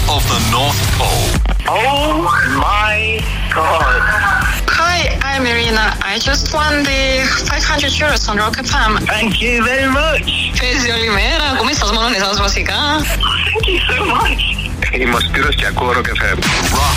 of the North Pole. Oh my God. Hi, I'm Irina. I just won the 500 euros on Rock FM. Thank you very much. Fezi Olimera, come estás, Manone? Estás βασικά? Thank you so much. Είμαι ο Σπύρος και ακούω Rock FM. Rock